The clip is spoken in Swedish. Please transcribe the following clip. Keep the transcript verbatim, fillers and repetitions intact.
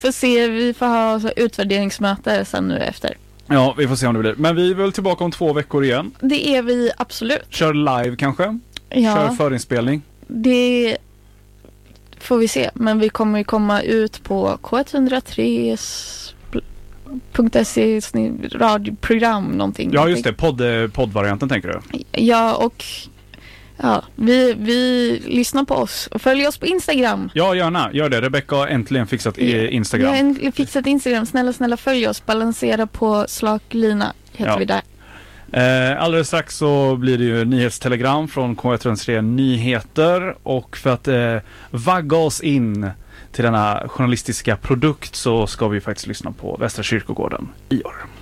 Får se, vi får ha så utvärderingsmöte sen nu efter. Ja, vi får se om det blir. Men vi är väl tillbaka om två veckor igen. Det är vi absolut. Kör live kanske? Ja. Kör förinspelning? Det får vi se. Men vi kommer ju komma ut på K ett noll tre punkt se radioprogram någonting. Ja, just det. Podd, poddvarianten tänker du? Ja, och ja, vi, vi lyssnar på oss och följer oss på Instagram. Ja, gärna. Gör det. Rebecca har äntligen fixat i Instagram. Vi har fixat Instagram. Snälla, snälla följ oss. Balansera på slak lina heter ja. vi där. Eh, alldeles strax så blir det ju nyhetstelegram från K ett noll tre Nyheter, och för att eh, vagga oss in till denna journalistiska produkt så ska vi faktiskt lyssna på Västra kyrkogården i år.